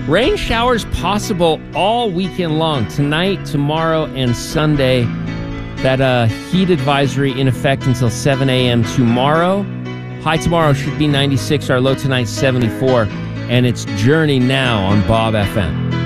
Rain showers possible all weekend long. Tonight, tomorrow, and Sunday. That heat advisory in effect until 7 a.m. tomorrow. High tomorrow should be 96. Our low tonight, 74. And it's Journey now on Bob FM.